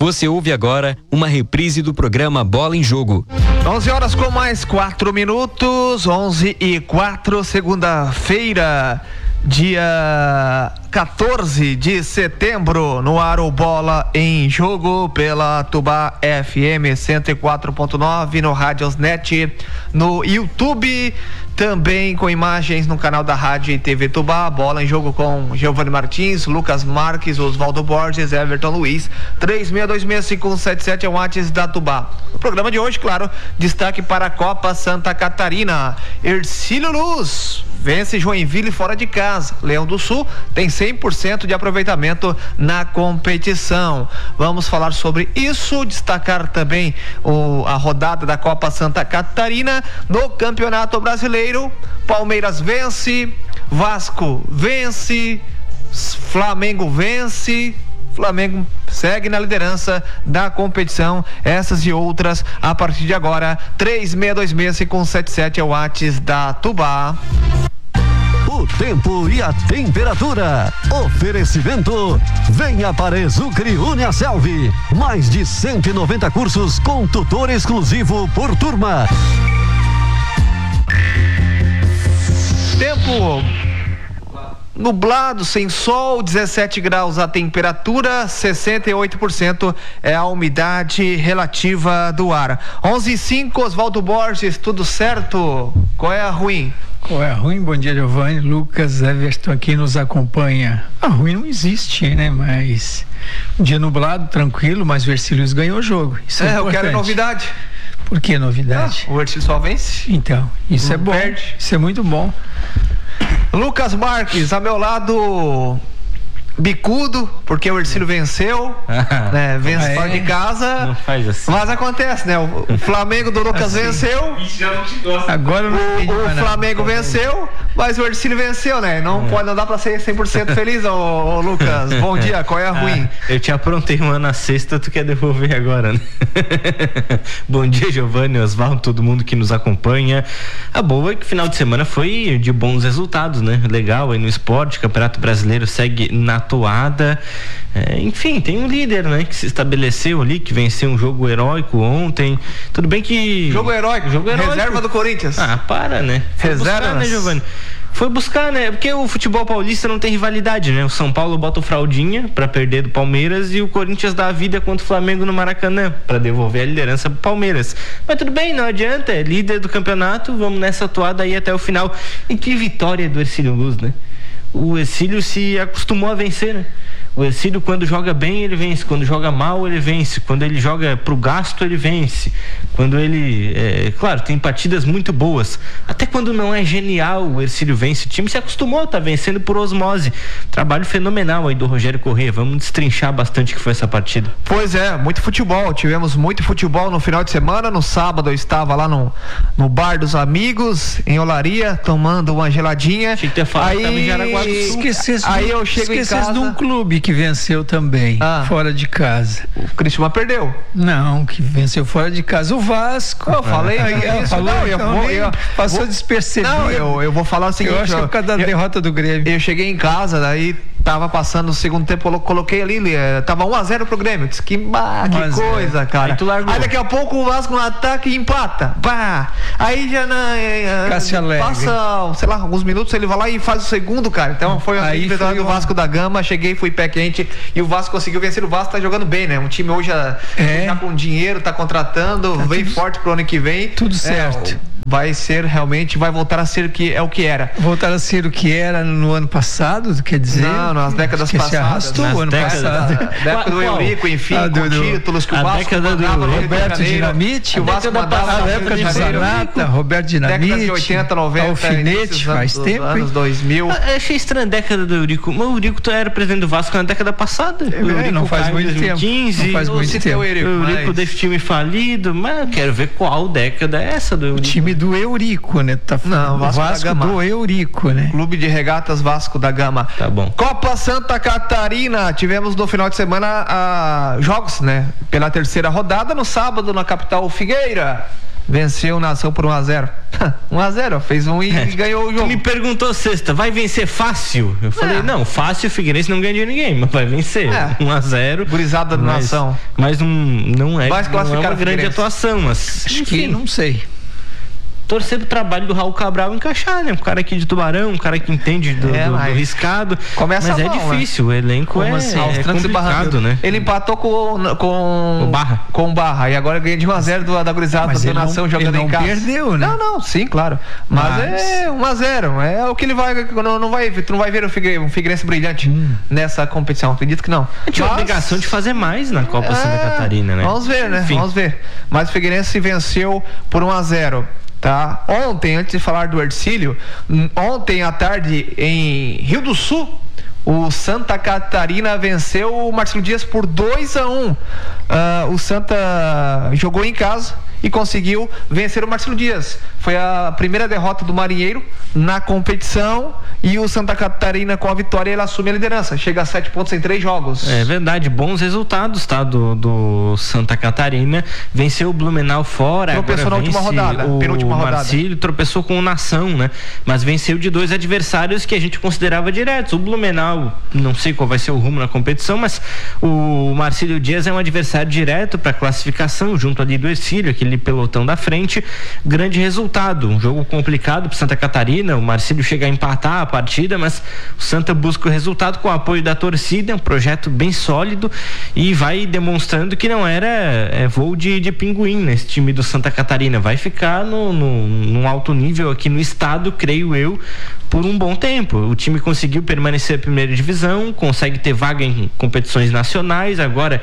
Você ouve agora uma reprise do programa Bola em Jogo. 11 horas com mais 4 minutos, 11:04, segunda-feira, dia 14 de setembro, no ar o Bola em Jogo pela Tubá FM 104.9, no Radiosnet, no YouTube, também com imagens no canal da Rádio e TV Tubá. Bola em Jogo com Giovanni Martins, Lucas Marques, Oswaldo Borges, Everton Luiz. 36265177 é o WhatsApp da Tubá. No programa de hoje, claro, destaque para a Copa Santa Catarina. Hercílio Luz vence Joinville fora de casa. Leão do Sul tem 100% de aproveitamento na competição. Vamos falar sobre isso, destacar também a rodada da Copa Santa Catarina. No Campeonato Brasileiro, Palmeiras vence, Vasco vence, Flamengo vence. Flamengo segue na liderança da competição. Essas e outras a partir de agora. 36265177 é o WhatsApp da Tubá. O tempo e a temperatura. Oferecimento. Venha para Exucre Uniaselv. Mais de 190 cursos com tutor exclusivo por turma. Tempo nublado, sem sol, 17 graus a temperatura, 68% é a umidade relativa do ar. 11:05, Oswaldo Borges, tudo certo? Qual é a ruim? Qual é a ruim? Bom dia, Giovanni, Lucas, Everton aqui nos acompanha. A ruim não existe, né? Mas um dia nublado, tranquilo, mas o Hercílio ganhou o jogo. Isso é eu quero novidade. Por que novidade? O Hercílio só vence. Então, isso não é bom. Perde. Isso é muito bom. Lucas Marques, a meu lado, bicudo, porque o Hercílio venceu, né? Vence fora de casa. Não faz assim. Mas acontece, né? O Flamengo do Lucas assim. Venceu. Agora o Flamengo venceu, mas o Hercílio venceu, né? Não dá pra ser 100% feliz, ô Lucas. Bom dia, qual é a ruim? Eu te aprontei uma na sexta, tu quer devolver agora, né? Bom dia, Giovanni, Oswaldo, todo mundo que nos acompanha. A boa é que o final de semana foi de bons resultados, né? Legal aí no esporte, Campeonato Brasileiro segue na toada. Enfim, tem um líder, né? Que se estabeleceu ali, que venceu um jogo heróico ontem. Tudo bem que... Jogo heróico. Reserva do Corinthians. Ah, para, né? Reserva, né, Giovanni? Foi buscar, né? Porque o futebol paulista não tem rivalidade, né? O São Paulo bota o fraldinha pra perder do Palmeiras e o Corinthians dá a vida contra o Flamengo no Maracanã pra devolver a liderança pro Palmeiras. Mas tudo bem, não adianta, é líder do campeonato, vamos nessa toada aí até o final. E que vitória do Hercílio Luz, né? O Hercílio se acostumou a vencer, né? O Hercílio, quando joga bem, ele vence. Quando joga mal, ele vence. Quando ele joga pro gasto, ele vence. Quando ele... claro, tem partidas muito boas. Até quando não é genial, o Hercílio vence. O time se acostumou a estar vencendo por osmose. Trabalho fenomenal aí do Rogério Corrêa. Vamos destrinchar bastante que foi essa partida. Pois é, muito futebol. Tivemos muito futebol no final de semana. No sábado eu estava lá no Bar dos Amigos, em Olaria, tomando uma geladinha. Achei que tu ia falar que tava em Jaraguá do Sul. Aí eu chego em casa... de um clube que venceu também, fora de casa. O Criciúma perdeu. Não, que venceu fora de casa. O Vasco. Eu falei isso. Passou despercebido. Não, eu vou falar o seguinte. Eu acho que é por causa da derrota do Grêmio. Eu cheguei em casa, daí tava passando o segundo tempo, eu coloquei ali, tava 1-0 pro Grêmio. Disse que coisa, cara. Aí daqui a pouco o Vasco no ataque e empata. Aí já passa, sei lá, alguns minutos, ele vai lá e faz o segundo, cara. Então foi o Vasco da Gama, cheguei, fui pé quente e o Vasco conseguiu vencer. O Vasco tá jogando bem, né? Um time hoje já com dinheiro, tá contratando, vem forte pro ano que vem. Tudo certo. Vai ser realmente, vai voltar a ser o que era. Voltar a ser o que era no ano passado, quer dizer? Não, nas décadas passadas. Se arrastou ano passado. Da época do Eurico, enfim, com títulos que o Vasco mandava no Roberto Dinamite, o Vasco mandava na época do Zanata, Roberto Dinamite, décadas de 80, 90, Alfinete, faz tempo. Anos 2000. Achei estranha a década do Eurico. Mas o Eurico era presidente do Vasco na década passada. Não faz muito tempo. Não faz muito tempo. O Eurico desse time falido, mas eu quero ver qual década é essa do Eurico. O time do Eurico, né? Não, Vasco do Eurico, né? Clube de Regatas Vasco da Gama. Tá bom. Copa Santa Catarina, tivemos no final de semana jogos, né? Pela terceira rodada, no sábado, na capital Figueira. venceu o Nação por 1-0. 1-0, fez um e ganhou o jogo. Tu me perguntou sexta, vai vencer fácil? Eu falei, não, fácil o Figueirense não ganha de ninguém, mas vai vencer. 1-0. Gurizada do Nação. Mas não é uma grande atuação, mas acho que não sei. Torcer pro trabalho do Raul Cabral encaixar, né? Um cara aqui de Tubarão, um cara que entende do riscado. Começa mas é difícil, o elenco é complicado, né? Ele empatou com o Barra e agora ganha de 1-0 da gurizada do Nação jogando em casa. Perdeu, né? Não, sim, claro. Mas é 1-0. É o que ele vai. Tu não vai ver o Figueirense brilhante nessa competição. Acredito que não. Tinha a obrigação de fazer mais na Copa Santa Catarina, né? Vamos ver, né? Vamos ver. Mas o Figueirense venceu por 1-0. Tá? Ontem, antes de falar do Hercílio, ontem à tarde em Rio do Sul, o Santa Catarina venceu o Marcelo Dias por 2-1. O Santa jogou em casa e conseguiu vencer o Marcelo Dias. Foi a primeira derrota do Marinheiro na competição e o Santa Catarina, com a vitória, ele assume a liderança. Chega a 7 pontos em 3 jogos. É verdade, bons resultados, tá? Do Santa Catarina. Venceu o Blumenau fora. Tropeçou na última rodada, penúltima rodada. O Marcílio tropeçou com o Nação, né? Mas venceu de 2 adversários que a gente considerava diretos. O Blumenau, não sei qual vai ser o rumo na competição, mas o Marcílio Dias é um adversário direto para classificação, junto ali do Hercílio, aquele pelotão da frente. Grande resultado, um jogo complicado para Santa Catarina. O Marcílio chega a empatar a partida, mas o Santa busca o resultado com o apoio da torcida, um projeto bem sólido e vai demonstrando que não era voo de pinguim nesse time do Santa Catarina. Vai ficar num alto nível aqui no estado, creio eu, por um bom tempo. O time conseguiu permanecer na primeira divisão, consegue ter vaga em competições nacionais, agora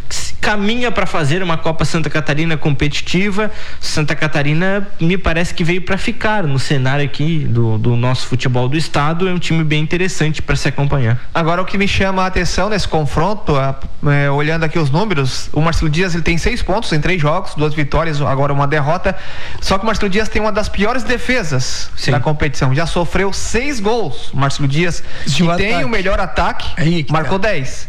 caminha para fazer uma Copa Santa Catarina competitiva. Santa Catarina me parece que veio para ficar no cenário aqui do nosso futebol do estado. É um time bem interessante para se acompanhar. Agora, o que me chama a atenção nesse confronto, olhando aqui os números, o Marcelo Dias ele tem 6 pontos em 3 jogos, 2 vitórias, agora uma derrota. Só que o Marcelo Dias tem uma das piores defesas da competição. Já sofreu 6 gols. O Marcelo Dias, que tem o melhor ataque, marcou 10,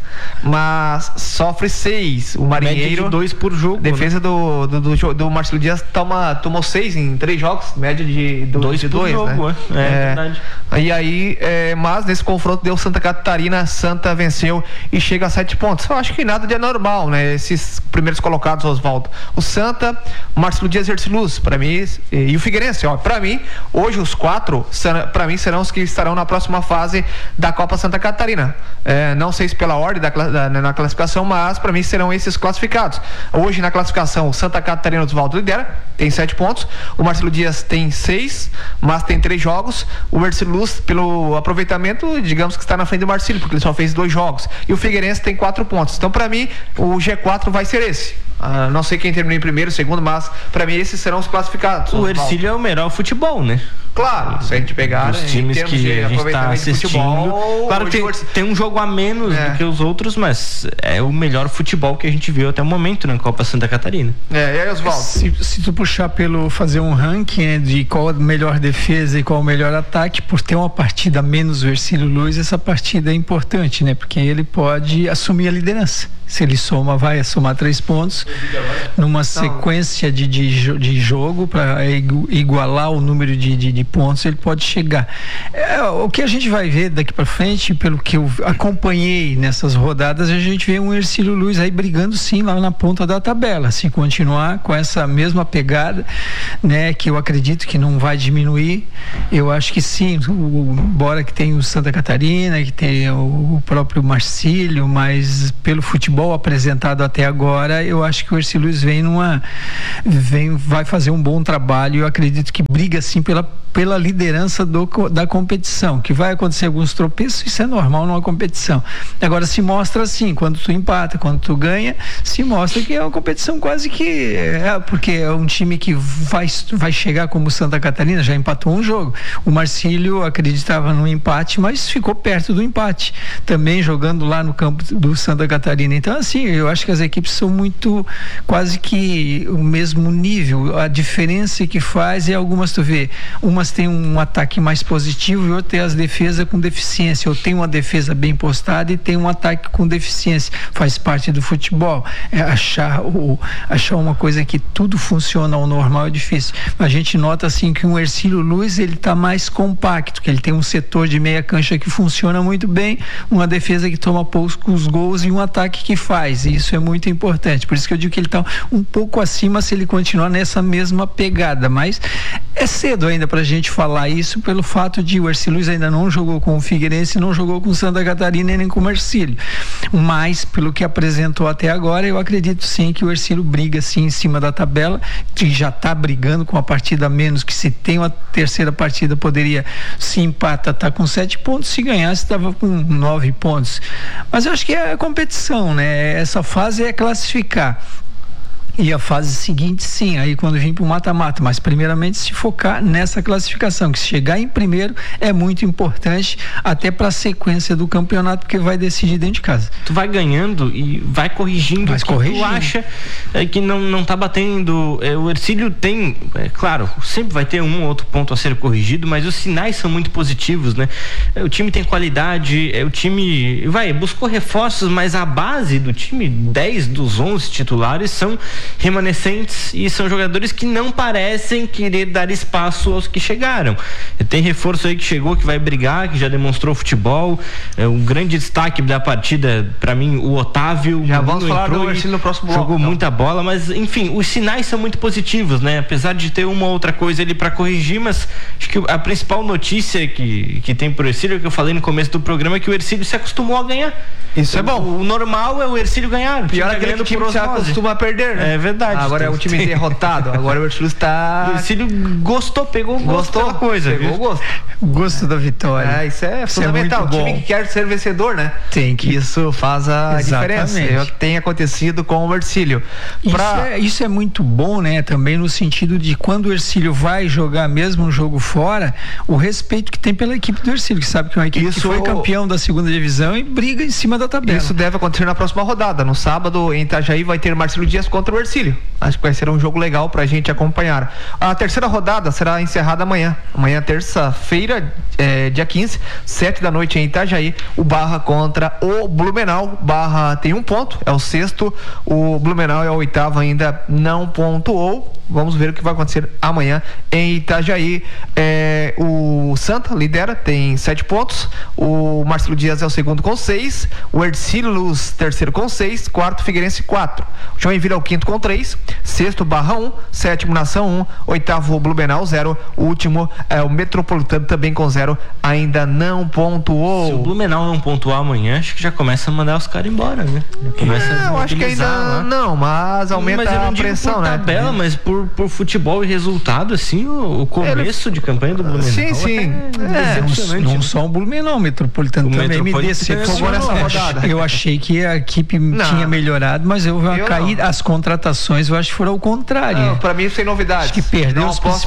mas sofre 6. O Marinheiro, média de 2 por jogo. Defesa, né? do Marcelo Dias tomou 6 em 3 jogos, média de 2 jogo, né? É verdade. E aí, mas nesse confronto deu Santa Catarina, Santa venceu e chega a 7 pontos. Eu acho que nada de anormal, né? Esses primeiros colocados, Osvaldo. O Santa, o Marcelo Dias e Hercílio, para mim, e o Figueirense, para mim, hoje os 4, para mim, serão os que estarão na próxima fase da Copa Santa Catarina. Não sei se pela ordem na classificação, mas para mim serão esses classificados. Hoje na classificação, o Santa Catarina, Osvaldo lidera, tem 7 pontos. O Marcelo Dias tem 6, mas tem 3 jogos. O Hercílio, pelo aproveitamento, digamos que está na frente do Marcílio, porque ele só fez 2 jogos. E o Figueirense tem 4 pontos. Então, para mim, o G4 vai ser esse. Não sei quem terminou em primeiro, segundo, mas para mim esses serão os classificados. O Hercílio é o melhor futebol, né? Claro, se a gente pegar os times que a gente está assistindo, futebol, claro que tem um jogo a menos do que os outros, mas é o melhor futebol que a gente viu até o momento na Copa Santa Catarina. E aí, Osvaldo? Se tu puxar fazer um ranking de qual a melhor defesa e qual o melhor ataque, por ter uma partida menos o Hercílio Luz, essa partida é importante, né? Porque ele pode assumir a liderança. Se ele vai somar 3 pontos numa sequência de jogo para igualar o número de pontos, ele pode chegar. O que a gente vai ver daqui para frente, pelo que eu acompanhei nessas rodadas, a gente vê um Hercílio Luz aí brigando sim lá na ponta da tabela. Se continuar com essa mesma pegada, né, que eu acredito que não vai diminuir, eu acho que sim, embora que tenha o Santa Catarina, que tenha o próprio Marcílio, mas pelo futebol apresentado até agora, eu acho que o Hercílio Luz vai fazer um bom trabalho. Eu acredito que briga sim pela liderança da competição, que vai acontecer alguns tropeços, isso é normal numa competição. Agora se mostra assim, quando tu empata, quando tu ganha, se mostra que é uma competição quase que porque é um time que vai chegar como o Santa Catarina, já empatou um jogo. O Marcílio acreditava no empate, mas ficou perto do empate, também jogando lá no campo do Santa Catarina. Então Então, assim, eu acho que as equipes são muito, quase que o mesmo nível. A diferença que faz é algumas, tu vê, umas têm um ataque mais positivo e outras têm as defesas com deficiência. Ou tem uma defesa bem postada e tem um ataque com deficiência. Faz parte do futebol. Achar uma coisa que tudo funciona ao normal é difícil. A gente nota, assim, que o Hercílio Luz, ele tá mais compacto, que ele tem um setor de meia cancha que funciona muito bem, uma defesa que toma poucos gols e um ataque que faz. E isso é muito importante. Por isso que eu digo que ele tá um pouco acima se ele continuar nessa mesma pegada. Mas é cedo ainda pra gente falar isso, pelo fato de o Hercílio Luz ainda não jogou com o Figueirense, não jogou com Santa Catarina e nem com o Hercílio. Mas, pelo que apresentou até agora, eu acredito sim que o Hercílio briga sim em cima da tabela, que já está brigando com a partida a menos, que se tem uma terceira partida poderia, se empata, tá com 7 pontos, se ganhasse estava com 9 pontos. Mas eu acho que é a competição, né? Essa fase é classificar. E a fase seguinte, sim, aí quando vir para o mata-mata, mas primeiramente se focar nessa classificação, que se chegar em primeiro é muito importante até para a sequência do campeonato, porque vai decidir dentro de casa. Tu vai ganhando e vai corrigindo o que tu acha que não tá batendo. O Hercílio tem, claro, sempre vai ter um ou outro ponto a ser corrigido, mas os sinais são muito positivos, né? O time tem qualidade, o time buscou reforços, mas a base do time, 10 dos 11 titulares são remanescentes e são jogadores que não parecem querer dar espaço aos que chegaram. Tem reforço aí que chegou, que vai brigar, que já demonstrou futebol. Um grande destaque da partida, pra mim, o Otávio. Já vamos falar do Hercílio no próximo bloco. Jogou muita bola, mas enfim, os sinais são muito positivos, né? Apesar de ter uma outra coisa ali pra corrigir, mas acho que a principal notícia que tem pro Hercílio, que eu falei no começo do programa, é que o Hercílio se acostumou a ganhar. Isso é bom. O normal é o Hercílio ganhar. Pior é aquele que o time se acostuma a perder, né? É verdade. Agora é o time derrotado. Agora o Hercílio está... O Hercílio gostou, pegou o gosto pela coisa. Pegou o gosto. O gosto da vitória. Isso é fundamental. O time que quer ser vencedor, né? Tem que. Isso faz a diferença. É o que tem acontecido com o Hercílio. Isso é muito bom, né? Também no sentido de quando o Hercílio vai jogar mesmo um jogo fora, o respeito que tem pela equipe do Hercílio, que sabe que é uma equipe que foi campeão da segunda divisão e briga em cima da tabela. Isso deve acontecer na próxima rodada. No sábado, em Itajaí, vai ter Marcelo Dias contra o Hercílio. Acho que vai ser um jogo legal pra gente acompanhar. A terceira rodada será encerrada amanhã. Amanhã, terça-feira, dia 15, 7 da noite em Itajaí, o Barra contra o Blumenau. Barra tem 1 ponto, é o 6º. O Blumenau é o 8º, ainda não pontuou. Vamos ver o que vai acontecer amanhã em Itajaí. O Santa lidera, tem 7 pontos. O Marcelo Dias é o 2º com 6. O Hercílio Luz, 3º com 6. 4º, Figueirense, 4. O Joinville é o 5º com 3. 6º, Barra 1. 7º, Nação 1. 8º, Blumenau, 0. O último é o Metropolitano, também com 0. Ainda não pontuou. Se o Blumenau não pontuar amanhã, acho que já começa a mandar os caras embora, né? Eu acho que ainda não, mas aumenta a pressão, por tabela, mas por futebol e resultado, assim, o começo de campanha do Blumenau. Sim. Não só o Blumenau, o Metropolitano também me decepcionou nessa rodada. Eu achei que a equipe tinha melhorado, mas eu vi cair as contratações, eu acho que foram ao contrário. Pra mim, sem novidade. Acho que perdeu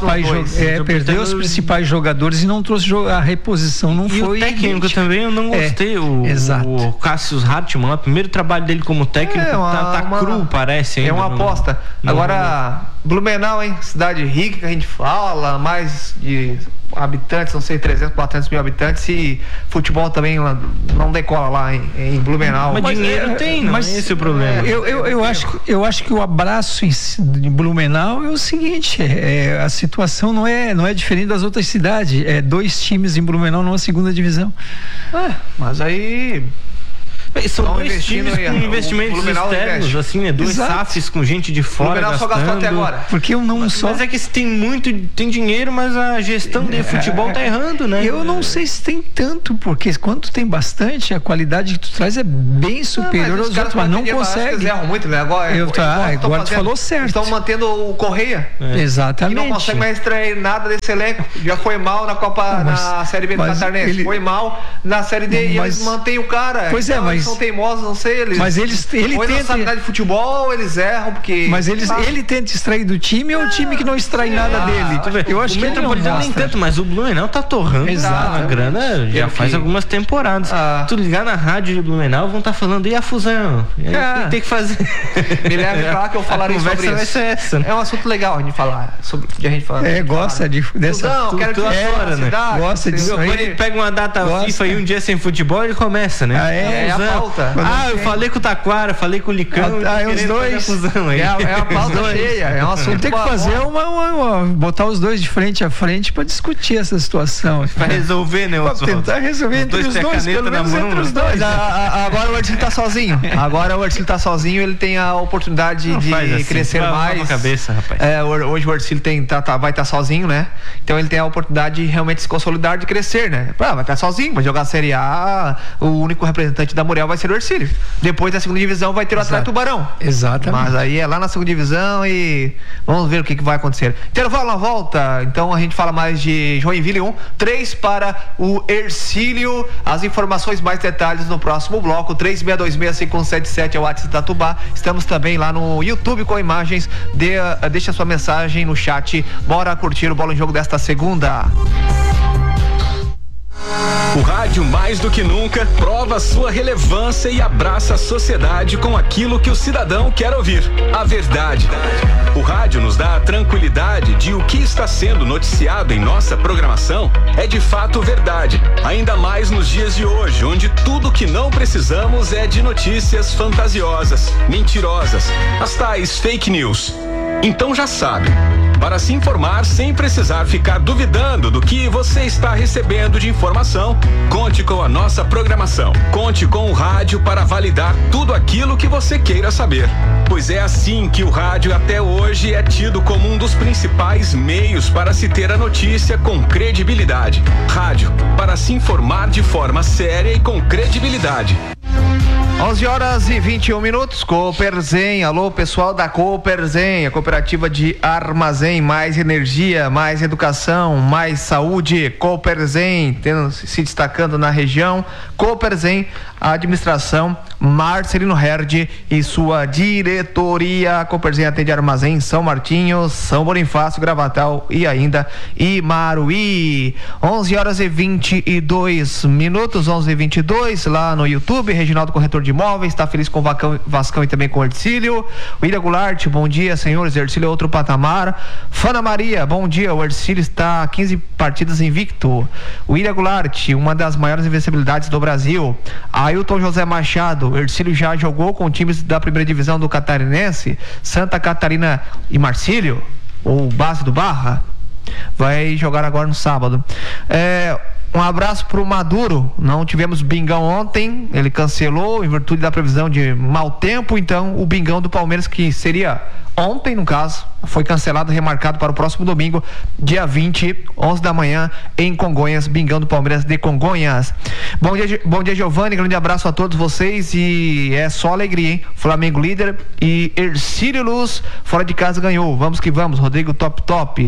os principais jogadores e não trouxe a reposição, não foi. O técnico também eu não gostei. O Cassius Hartmann, o primeiro trabalho dele como técnico, tá cru, parece ainda. É uma aposta. Agora, Blumenau, hein? Cidade rica que a gente fala, mais de habitantes, não sei, 300, 400 mil habitantes, e futebol também não decola lá em Blumenau. Mas dinheiro tem, não é esse o problema. Eu acho que o abraço de Blumenau é o seguinte, a situação não é diferente das outras cidades, 2 times em Blumenau numa segunda divisão. Mas aí... São 2 times com investimentos externos, assim, né? 2 SAFs com gente de fora. O Blumenau só gastou até agora. Porque eu não Mas é que se tem dinheiro, mas a gestão de futebol tá errando, né? Eu não sei se tem tanto, porque quando tem bastante, a qualidade que tu traz é bem superior aos outros, mas não consegue. Eles erram muito, né? Agora tu falou certo. Estão mantendo o Correia. Exatamente. Que não consegue mais extrair nada desse elenco. Já foi mal na Copa, na Série B do Catarinense. Foi mal na Série D e eles mantêm o cara. Pois é, mas são teimosos, não sei, eles. Mas ele ou tenta. Não sabem nada de futebol, eles erram, porque. Mas ele tenta extrair do time ou o time que não extrai nada dele? Eu acho o que Metropolitano nem tanto, mas o Blumenau tá torrando a grana já faz algumas temporadas. Tu ligar na rádio de Blumenau, vão estar falando, e a fusão? Tem que fazer. Me leva pra lá que eu falarei sobre isso. Vai ser essa, né? É um assunto legal a gente falar. De a gente falar. Gosta dessa. Não, quero que adora, né? Gosta disso aí. Quando ele pega uma data FIFA e um dia sem futebol, ele começa, né? É a pauta. Eu falei com o Taquara, falei com o Licão. Os dois. É a pauta cheia. É um assunto. Tem que fazer botar os dois de frente a frente pra discutir essa situação. Pra resolver, né? Pra tentar resolver entre os dois, pelo menos entre os dois. Agora o Ercílio tá sozinho. Ele tem a oportunidade de crescer mais. Cabeça, rapaz. Hoje o Ercílio vai estar sozinho, né? Então ele tem a oportunidade de realmente se consolidar, de crescer, né? Vai estar sozinho, vai jogar a Série A, o único representante da Muriel vai ser o Ercílio. Depois da segunda divisão vai ter o Atlético Tubarão. Exatamente. Mas aí é lá na segunda divisão e vamos ver o que vai acontecer. Intervalo na volta, então a gente fala mais de Joinville 1, 3 para o Ercílio. As informações, mais detalhes no próximo bloco. 36265177 é o WhatsApp da Tubá. Estamos também lá no YouTube com imagens. Deixa sua mensagem no chat. Bora curtir o Bola em Jogo desta segunda. O rádio, mais do que nunca, prova sua relevância e abraça a sociedade com aquilo que o cidadão quer ouvir: a verdade. O rádio nos dá a tranquilidade de o que está sendo noticiado em nossa programação é de fato verdade, ainda mais nos dias de hoje, onde tudo que não precisamos é de notícias fantasiosas, mentirosas, as tais fake news. Então já sabe, para se informar sem precisar ficar duvidando do que você está recebendo de informação, conte com a nossa programação. Conte com o rádio para validar tudo aquilo que você queira saber. Pois é assim que o rádio até hoje é tido como um dos principais meios para se ter a notícia com credibilidade. Rádio, para se informar de forma séria e com credibilidade. 11h21, Cooperzen. Alô, pessoal da Cooperzen, a cooperativa de armazém, mais energia, mais educação, mais saúde. Cooperzen, se destacando na região. Cooperzen, a administração Marcelino Herd e sua diretoria. A Cooperzen atende armazém São Martinho, São Bonifácio, Gravatal e ainda Imaruí. 11h22, 11h22, lá no YouTube. Reginaldo Corretor de Imóveis, está feliz com o Vascão e também com o Ercílio. O Ida Goulart, bom dia, senhores. Ercílio é outro patamar. Fana Maria, bom dia. O Ercílio está a 15 partidas invicto. O Ida Goulart, uma das maiores invencibilidades do Brasil. Ailton José Machado, o Ercílio já jogou com times da primeira divisão do Catarinense, Santa Catarina e Marcílio, ou base do Barra. Vai jogar agora no sábado. Um abraço pro Maduro. Não tivemos bingão ontem, ele cancelou em virtude da previsão de mau tempo. Então o bingão do Palmeiras, que seria ontem no caso, foi cancelado, remarcado para o próximo domingo, dia 20, 11 da manhã, em Congonhas. Bingão do Palmeiras de Congonhas. Bom dia, Giovanni, grande abraço a todos vocês. E é só alegria, hein? Flamengo líder e Ercílio Luz fora de casa ganhou. Vamos que vamos, Rodrigo top.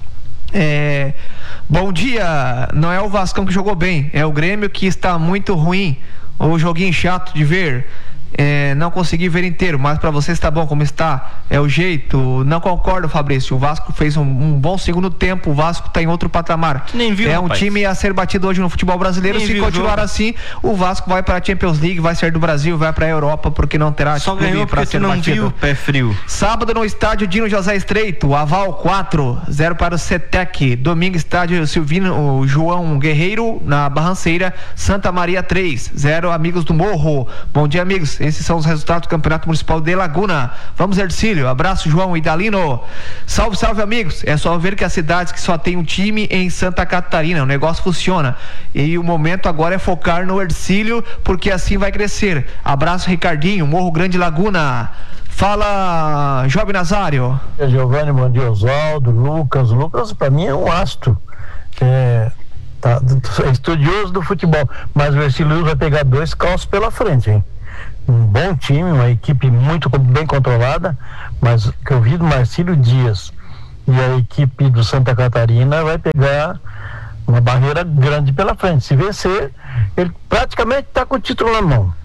Bom dia, não é o Vascão que jogou bem, é o Grêmio que está muito ruim, o joguinho chato de ver. Não consegui ver inteiro, mas pra você está bom como está, é o jeito. Não concordo, Fabrício. O Vasco fez um bom segundo tempo. O Vasco tá em outro patamar. Nem viu, um time a ser batido hoje no futebol brasileiro. Se continuar assim, o Vasco vai para a Champions League, vai sair do Brasil, vai para a Europa, porque não terá só ganhou para ser não batido. Viu, pé frio. Sábado no estádio Dino José Estreito, Aval 4-0 para o Cetec. Domingo estádio Silvino João Guerreiro, na Barranceira, Santa Maria 3-0 Amigos do Morro. Bom dia, amigos. Esses são os resultados do Campeonato Municipal de Laguna. Vamos, Ercílio. Abraço, João e Dalino. Salve, salve, amigos. É só ver que as cidades que só tem um time em Santa Catarina, o negócio funciona. E o momento agora é focar no Ercílio, porque assim vai crescer. Abraço, Ricardinho, Morro Grande, Laguna. Fala, Job Nazário. Bom dia, Giovanni. Bom dia, Oswaldo, Lucas. Lucas, pra mim, é um astro. É estudioso do futebol. Mas o Ercílio vai pegar 2 calços pela frente, hein? Um bom time, uma equipe muito bem controlada, mas o que eu vi do Marcílio Dias e a equipe do Santa Catarina vai pegar uma barreira grande pela frente. Se vencer, ele praticamente está com o título na mão.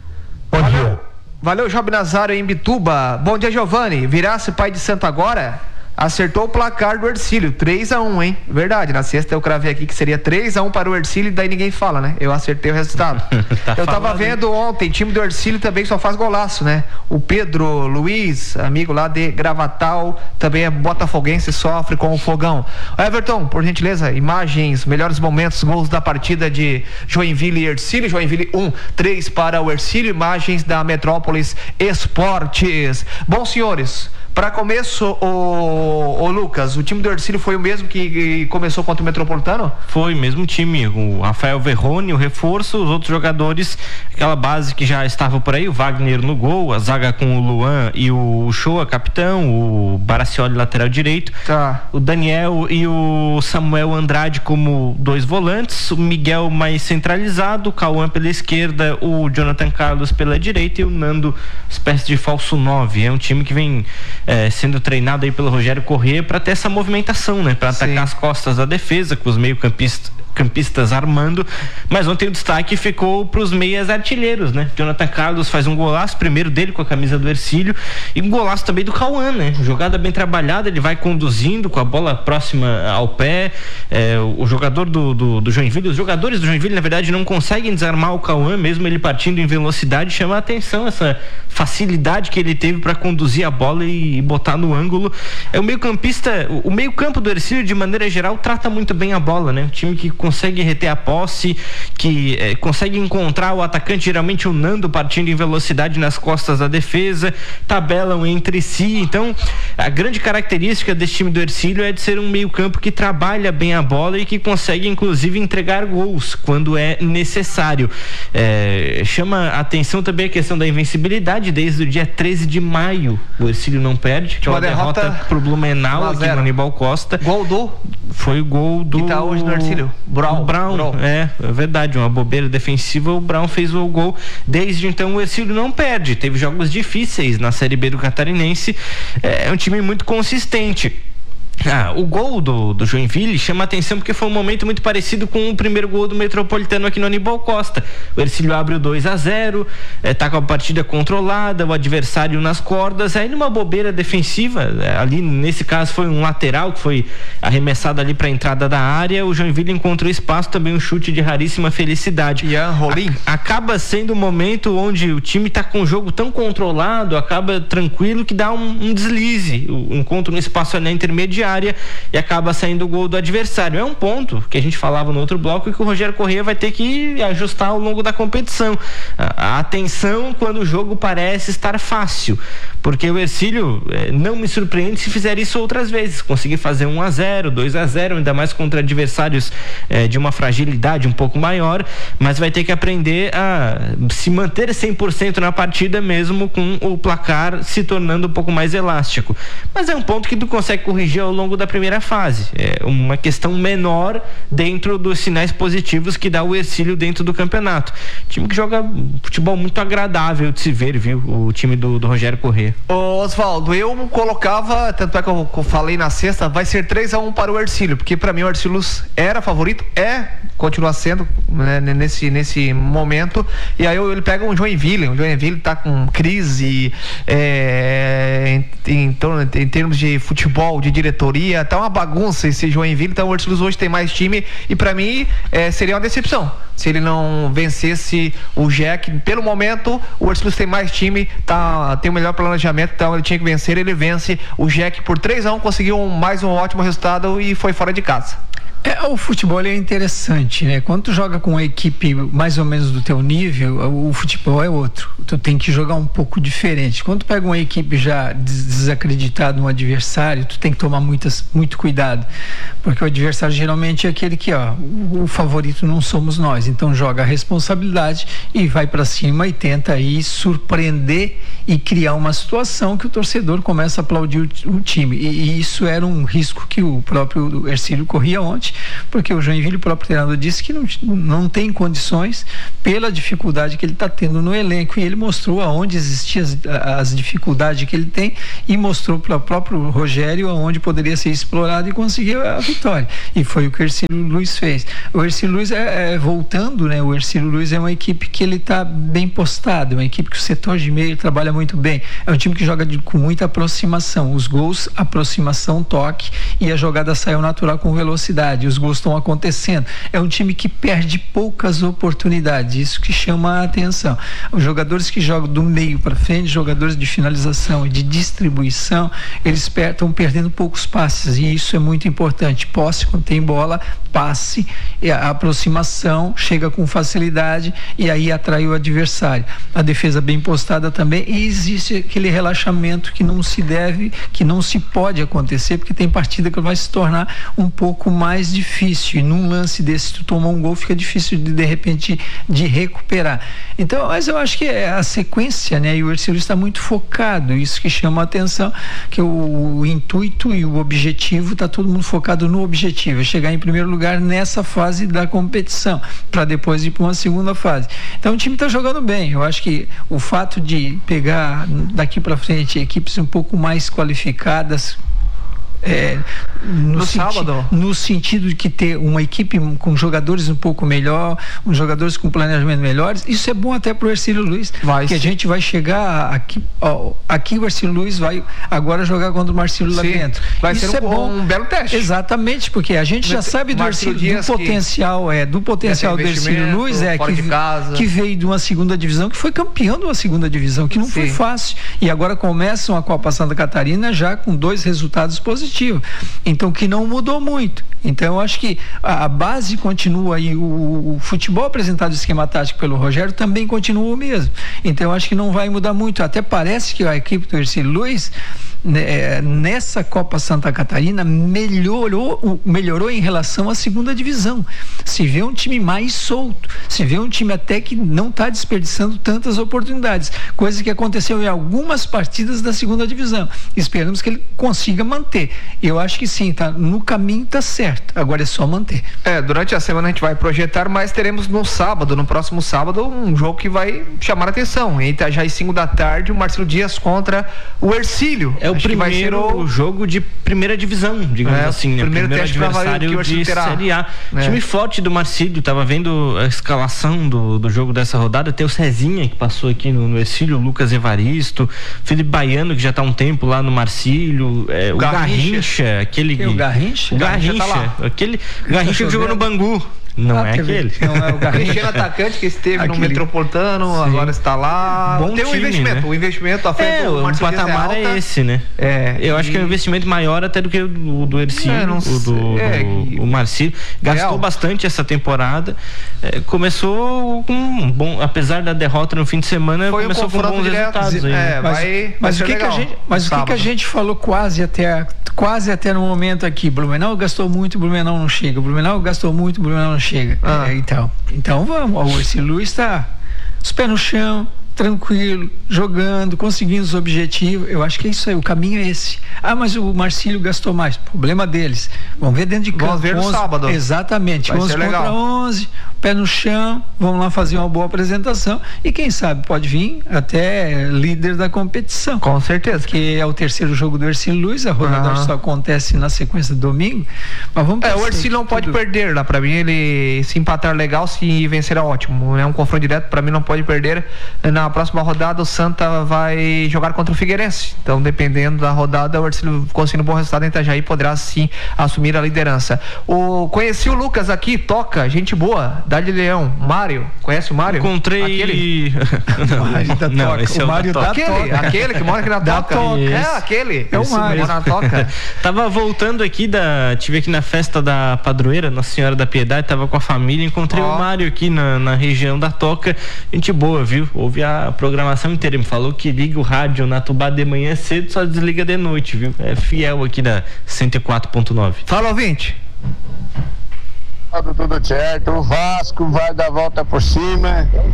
Bom dia. Valeu, Job Nazário em Bituba. Bom dia, Giovanni. Virasse pai de santo agora? Acertou o placar do Hercílio, 3-1, hein? Verdade, na sexta eu cravei aqui que seria 3-1 para o Hercílio e daí ninguém fala, né? Eu acertei o resultado. Eu tava vendo ontem, time do Hercílio também só faz golaço, né? O Pedro Luiz, amigo lá de Gravatal, também é botafoguense, sofre com o fogão. Everton, por gentileza, imagens, melhores momentos, gols da partida de Joinville e Hercílio. Joinville 3 para o Hercílio, imagens da Metrópolis Esportes. Bom, senhores, para começo, o Lucas, o time do Hercílio foi o mesmo que começou contra o Metropolitano? Foi o mesmo time, o Rafael Verrone, o reforço, os outros jogadores, aquela base que já estava por aí, o Wagner no gol, a zaga com o Luan e o Shoa, capitão, o Baracioli, lateral direito, o Daniel e o Samuel Andrade como 2 volantes, o Miguel mais centralizado, o Cauã pela esquerda, o Jonathan Carlos pela direita e o Nando, espécie de falso 9. É um time que vem sendo treinado aí pelo Rogério Corrêa para ter essa movimentação, né? Para atacar as costas da defesa, com os meio-campistas armando, mas ontem o destaque ficou para os meias artilheiros, né? Jonathan Carlos faz um golaço, primeiro dele com a camisa do Hercílio, e um golaço também do Cauã, né? Jogada bem trabalhada, ele vai conduzindo com a bola próxima ao pé, o jogador do Joinville, os jogadores do Joinville na verdade não conseguem desarmar o Cauã, mesmo ele partindo em velocidade, chama a atenção essa facilidade que ele teve para conduzir a bola e botar no ângulo. O meio-campo do Hercílio de maneira geral trata muito bem a bola, né? Um time que consegue reter a posse, que consegue encontrar o atacante, geralmente o Nando partindo em velocidade nas costas da defesa, tabelam entre si. Então a grande característica desse time do Hercílio é de ser um meio-campo que trabalha bem a bola e que consegue inclusive entregar gols quando é necessário. Chama a atenção também a questão da invencibilidade. Desde o dia 13 de maio o Hercílio não perde, que é uma derrota pro Blumenau aqui no Aníbal Costa. Foi o gol do... Que tá hoje no Hercílio. Brown. É verdade, uma bobeira defensiva, o Brown fez o gol. Desde então o Hercílio não perde, teve jogos difíceis na Série B do Catarinense, é um time muito consistente. O gol do Joinville chama a atenção porque foi um momento muito parecido com o primeiro gol do Metropolitano aqui no Aníbal Costa. O Hercílio abre o 2-0, tá com a partida controlada, o adversário nas cordas, aí numa bobeira defensiva, ali nesse caso foi um lateral que foi arremessado ali para a entrada da área, o Joinville encontrou espaço, também um chute de raríssima felicidade. Acaba sendo um momento onde o time tá com o jogo tão controlado, acaba tranquilo, que dá um deslize, encontra um espaço ali na intermediária e acaba saindo o gol do adversário. É um ponto que a gente falava no outro bloco e que o Rogério Corrêa vai ter que ajustar ao longo da competição. A atenção quando o jogo parece estar fácil, porque o Hercílio não me surpreende se fizer isso outras vezes, conseguir fazer 1-0, 2-0, ainda mais contra adversários de uma fragilidade um pouco maior, mas vai ter que aprender a se manter 100% na partida mesmo com o placar se tornando um pouco mais elástico. Mas é um ponto que tu consegue corrigir ao longo da primeira fase, é uma questão menor dentro dos sinais positivos que dá o Hercílio dentro do campeonato. Time que joga futebol muito agradável de se ver, viu? O time do Rogério Corrêa. Osvaldo, eu colocava, tanto é que eu falei na sexta, vai ser 3-1 para o Hercílio, porque para mim o Hercílio era favorito, continua sendo, né, nesse momento, e aí ele pega o Joinville tá com crise em termos de futebol, de diretoria, tá uma bagunça esse Joinville. Então o Hercílio hoje tem mais time e para mim seria uma decepção se ele não vencesse o Jack. Pelo momento o Hercílio tem mais time, tem o melhor planejamento, então ele tinha que vencer, ele vence o Jack por 3-1, conseguiu mais um ótimo resultado e foi fora de casa. O futebol é interessante, né? Quando tu joga com uma equipe mais ou menos do teu nível, o futebol é outro. Tu tem que jogar um pouco diferente. Quando tu pega uma equipe já desacreditada no adversário, tu tem que tomar muito cuidado, porque o adversário geralmente é aquele que, o favorito não somos nós. Então joga a responsabilidade e vai para cima e tenta aí surpreender e criar uma situação que o torcedor começa a aplaudir o time. E isso era um risco que o próprio Hercílio corria ontem, porque o Joinville, o próprio treinador, disse que não tem condições pela dificuldade que ele está tendo no elenco, e ele mostrou aonde existiam as dificuldades que ele tem e mostrou para o próprio Rogério aonde poderia ser explorado e conseguiu a vitória. E foi o que o Hercílio Luiz fez. O Hercílio Luiz voltando, né? O Hercílio Luiz é uma equipe que ele está bem postado, uma equipe que o setor de meio trabalha muito bem. É um time que joga com muita aproximação. Os gols, aproximação, toque, e a jogada sai ao natural com velocidade. Os gols estão acontecendo. É um time que perde poucas oportunidades. Isso que chama a atenção. Os jogadores que jogam do meio para frente, jogadores de finalização e de distribuição, eles estão perdendo poucos passes, e isso é muito importante. Posse quando tem bola, passe, a aproximação, chega com facilidade e aí atrai o adversário. A defesa bem postada também, e existe aquele relaxamento que não se pode acontecer, porque tem partida que vai se tornar um pouco mais difícil, e num lance desse, tu tomar um gol, fica difícil de repente de recuperar. Então, mas eu acho que é a sequência, né? E o Hercílio está muito focado, isso que chama a atenção, que o intuito e o objetivo, está todo mundo focado no objetivo, é chegar em primeiro lugar nessa fase da competição, para depois ir para uma segunda fase. Então o time está jogando bem. Eu acho que o fato de pegar daqui para frente equipes um pouco mais qualificadas, no sentido de que ter uma equipe com jogadores um pouco melhor, jogadores com planejamento melhores, isso é bom até para o Hercílio Luiz, porque a gente vai chegar aqui o Hercílio Luiz vai agora jogar contra o Marcílio lá dentro. Vai isso ser um belo teste. Exatamente, porque a gente já sabe do potencial do Hercílio Luiz, que veio de uma segunda divisão, que foi campeão de uma segunda divisão, que não foi fácil, e agora começam a Copa Santa Catarina já com 2 resultados positivos. Então, que não mudou muito. Então, eu acho que a base continua aí, o futebol apresentado, o esquema tático pelo Rogério, também continua o mesmo. Então, eu acho que não vai mudar muito. Até parece que a equipe do Hercílio Luiz, nessa Copa Santa Catarina, melhorou em relação à segunda divisão. Se vê um time mais solto, se vê um time até que não está desperdiçando tantas oportunidades, coisa que aconteceu em algumas partidas da segunda divisão. Esperamos que ele consiga manter. Eu acho que sim, tá no caminho, tá certo. Agora é só manter. Durante a semana a gente vai projetar, mas teremos no próximo sábado, um jogo que vai chamar a atenção. Em Itajaí, 5 da tarde, o Marcílio Dias contra o Hercílio. É o primeiro jogo de primeira divisão, digamos assim, né? Primeiro adversário de Série A. Time forte do Marcílio, tava vendo a escalação do jogo dessa rodada, tem o Cezinha, que passou aqui no Hercílio, o Lucas Evaristo, Felipe Baiano, que já tá há um tempo lá no Marcílio, o Garrincha, aquele... O Garrincha? O Garrincha, tá lá. Aquele Garrincha que jogou no Bangu. Não é aquele. Não é o Garrincha, atacante que esteve no Metropolitano, agora está lá. Bom tem um time, investimento, né? O investimento à frente do Marcílio Dias patamar é esse, né? Eu acho que é um investimento maior até do que o do Hercílio, o Marcílio. Gastou bastante essa temporada. Começou com um bom, apesar da derrota no fim de semana, começou com bons resultados aí. Mas o que a gente falou quase até no momento aqui? Blumenau gastou muito, Blumenau não chega. Blumenau gastou muito, Blumenau não chega. Então vamos. O Hercílio Luiz está os pés no chão, tranquilo, jogando, conseguindo os objetivos. Eu acho que é isso aí, o caminho é esse. Mas o Marcílio gastou mais, problema deles. Vamos ver dentro de campo. Vamos ver no sábado. Exatamente, 11 contra 11, pé no chão, vamos lá fazer uma boa apresentação e quem sabe pode vir até líder da competição. Com certeza. Porque é o terceiro jogo do Hercílio Luiz, a rodada só acontece na sequência do domingo, mas vamos o Hercílio não pode perder lá, pra mim ele se empatar legal, se vencer é ótimo, é um confronto direto, pra mim não pode perder. Na próxima rodada o Santa vai jogar contra o Figueirense, então dependendo da rodada o Hercílio conseguindo um bom resultado em Itajaí poderá sim assumir a liderança. Conheci o Lucas aqui, toca, gente boa, Dali Leão, Mário, conhece o Mário? Encontrei aquele? Não, esse é o Mário da Toca. Aquele que mora aqui na Toca. Aquele. É o Mário. Mora na Toca. Tava voltando aqui tive aqui na festa da padroeira, Nossa Senhora da Piedade, tava com a família, encontrei o Mário aqui na região da Toca, gente boa, viu? Ouve a programação inteira, me falou que liga o rádio na Tubá de manhã cedo, só desliga de noite, viu? É fiel aqui da 104.9. Fala, ouvinte. Tudo certo, o Vasco vai dar a volta por cima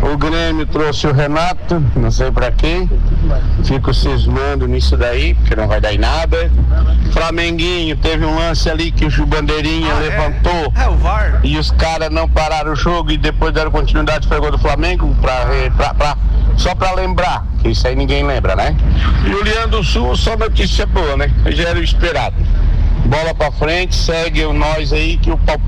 O Grêmio trouxe o Renato, não sei pra quê. Fico cismando nisso daí, porque não vai dar em nada. Flamenguinho, teve um lance ali que o Bandeirinha levantou. O VAR. E os caras não pararam o jogo e depois deram continuidade para o gol do Flamengo, só pra lembrar, que isso aí ninguém lembra, né? E o Leão do Sul, só notícia boa, né? Já era o esperado. Bola pra frente, segue o nós aí que o pau